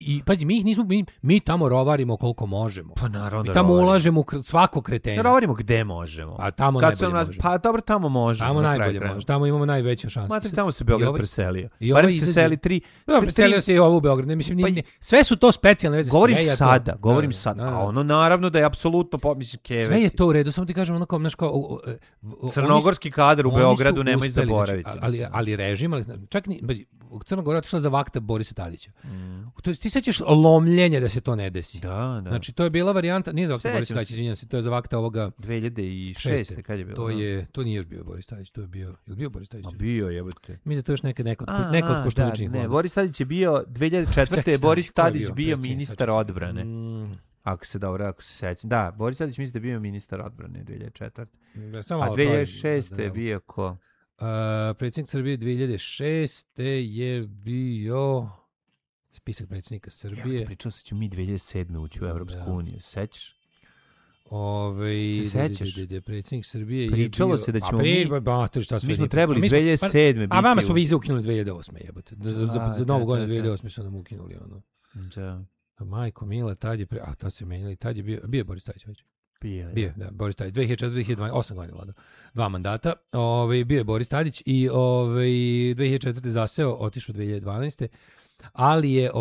I pazi, mi ih nismo, mi tamo rovarimo koliko možemo. Pa naravno mi tamo ulažemo svako kretena. Rovarimo gde možemo. A tamo najbolje možemo. Pa dobro, tamo možemo. Tamo najbolje možemo. Tamo imamo najveće šanse. Matri, tamo se Beograd preselio. I barem se seli 3. Preselio se i ovo u Beograd. Ne, mislim, sve su to specijalne veze. Govorim sada. A ono naravno da je apsolutno, mislim, keve. Sve je to u redu, samo ti kažem, ono kao, znaš, kao... Crnogorski kadar u Beogradu nemoj zaboraviti. Ali režim, čak ni... Crna Gora otišla za vakta Borisa Tadića. Ti sećaš lomljenja da se to ne desi. Da. Znači, to je bila varijanta, nije za vakta Borisa Tadića, izvinjam se, to je za vakta ovoga... 2006. kad je bilo. To nije još bio Boris Tadić, to je bio... Je li bio Boris Tadić? A bio, jebote. Mislim da to još neka od koštuličnih. Ne, Boris Tadić je bio 2004. je Boris Tadić bio ministar odbrane. Ako se sećam. Da, Boris Tadić mislim da je bio ministar odbrane 2004. A 2006. je bio ko? Predsjednik Srbije 2006. je bio spisak predsjednika Srbije. Ja pričao se ću mi 2007. ući u Evropsku uniju. Sećaš? Se sećaš? Predsjednik Srbije pričalo se da ćemo mi smo trebali 2007. biti. A vama su vize ukinuli 2008. jebote. Za novu godinu 2008. su nam ukinuli ono. Da. Majko Mila, tad je tad se menjali, tad je bio Boris Tadić već. Bio, da, Boris Tadić, 2004-2012, 8 godina vladao, 2 mandata, bio je Boris Tadić i 2004. zaseo, otišao 2012. Ali je,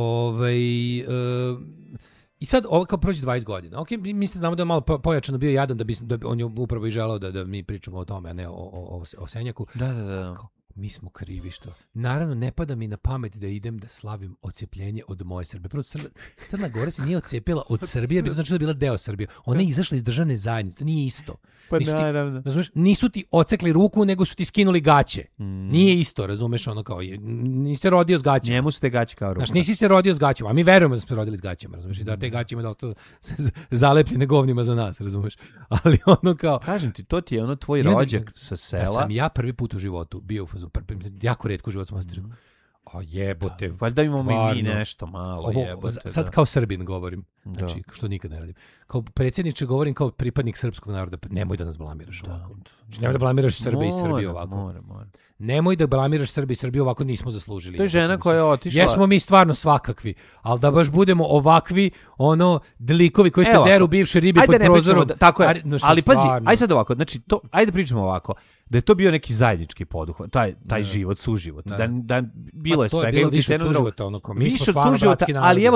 i sad ovo kao prođe 20 godina, ok, mi se znamo da je malo pojačano bio jadan, da on je upravo i želao da mi pričamo o tome, a ne o Senjaku. Da. Mi smo krivi što. Naravno, ne pada mi na pamet da idem da slavim odcepljenje od moje Srbije. Prvo, Crna Gora se nije odcepila od Srbije, znači da je bila deo Srbije. Ona je izašla iz državne zajednice, to nije isto. Pa naravno. Razumeš, nisu ti ocekli ruku, nego su ti skinuli gaće. Nije isto, razumeš, ono kao, nisi se rodio s gaćama. Njemu su te gaće kao ruka. Znači, nisi se rodio s gaćama, a mi verujemo da smo se rodili s gaćama, razumeš, i da te gaće ima da ostao zalepljene govnima za nas, razumeš. Ali ono kao... Kažem ti, to ti je ono tvoj rođak sa sela. Da sam ja prvi put u životu bio u fazonu, jako retko u životu sam ostavio. A jebote. Valjda imamo i mi nešto malo jebote. Sad kao Srbin govorim. Znači, što nikad ne radim. Kao predsjedniče govorim kao pripadnik srpskog naroda. Nemoj da nas blamiraš ovako. Znači, nemoj da blamiraš Srbe i Srbiju ovako. Mora. Nemoj da blamiraš Srbe i Srbiju ovako, nismo zaslužili. To je žena koja je otišla. Jesmo mi stvarno svakakvi, ali da baš budemo ovakvi, likovi koji se deru bivše ribe pod prozorom. Tako je. Ali pazi, aj sad ovako, znači to, ajde pričamo ovako. Da je to bio neki zajednički poduhvat, taj život, suživot. Da bilo je svega. To je bilo više od suživota, mi smo stvarno bratski narod. Ali evo,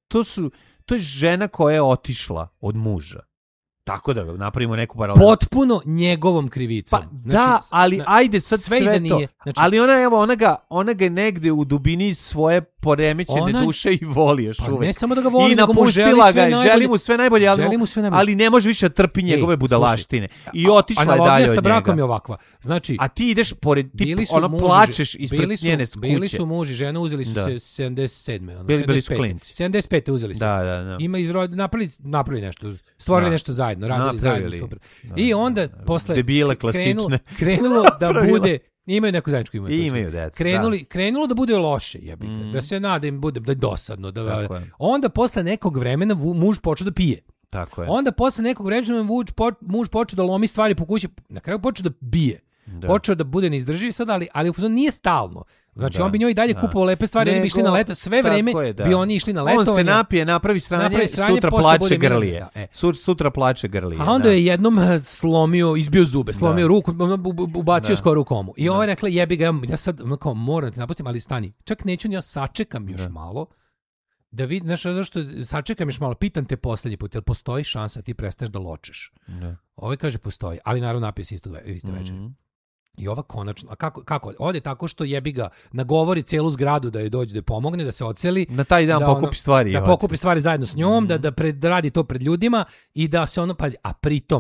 to je žena koja je otišla od muža. Tako da napravimo neku paralelu. Potpuno njegovom krivicom. Pa, znači, ali ajde sad sve da nije. Znači, ali ona ga negde u dubini svoje poremećene duše i voli još uvek. Ne samo da ga voli, i nego mu želi mu sve najbolje, ali ne može više da trpi njegove budalaštine. I otišla je dalje od njega. Analogija sa brakom je ovakva. Znači, a ti ideš pored, plačeš ispred njene kuće. Bili su muž i žena, uzeli su se 77. Bili su klinci. 75. uzeli se. Da. Ima napravili nešto, stvorili nešto zajedno, radili zajedno, super. I onda posle debile klasične krenulo da bude, imaju neku zajedničku imaju decu. Krenulo da bude loše, jebiga, da se nada im bude da je dosadno, onda posle nekog vremena muž počeo da pije. Tako je. Onda posle nekog vremena muž počeo da lomi stvari po kući, na kraju počeo da bije. Počeo da bude neizdrživ sad, ali nije stalno. Znači, on bi njoj dalje kupovao lepe stvari, oni bi išli na leto, sve vreme bi oni išli na leto. On se napije, napravi sranje, sutra plače grlije. Sutra plače grlije. A onda je jednom izbio zube, slomio ruku, ubacio skoro u komu. I on je rekla, jebi ga, ja sad moram te napustim, ali stani, čak neću, ja sačekam još malo, da vidim, znaš, zašto sačekam još malo, pitam te posljednji put, jel postoji šansa ti prestaneš da ločeš? Ovaj kaže postoji, ali naravno napije se iste večeri. I ova konačno, a kako? Ode tako što jebi ga, nagovori celu zgradu da joj dođe da pomogne, da se odseli. Na taj dan pokupi stvari. Da pokupi stvari zajedno s njom, da radi to pred ljudima i da se pazi, a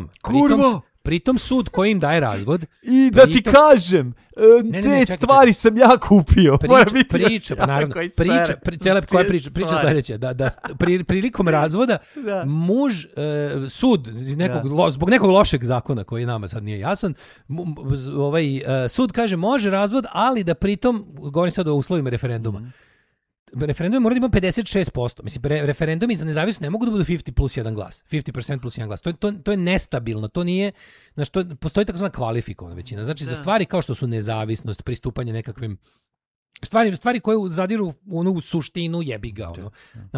pritom sud koji im daje razvod. I da ti kažem, te stvari sam ja kupio. Priča sljedeća, da prilikom razvoda muž, sud zbog nekog lošeg zakona koji nama sad nije jasan, sud kaže može razvod, ali da pritom, govorim sad o uslovima referenduma, referendum mora da ima 56%. Mislim, referendumi za nezavisnost ne mogu da budu 50 plus 1 glas. 50% plus 1 glas. To je nestabilno. To nije, postoji takozvana kvalifikovana većina. Znači, za stvari kao što su nezavisnost, pristupanje nekakvim Stvari koje zadiru u suštinu jebi ga. Ono.